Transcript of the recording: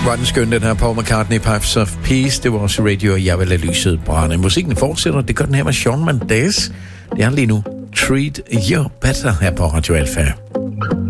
Var den skøn, den her Paul McCartney, Pipes of Peace. Det var også radio, og jeg vil lade lyset brænde. Musikken fortsætter, det gør den her med Shawn Mendes. Det er lige nu Treat You Better her på Radio Alpha.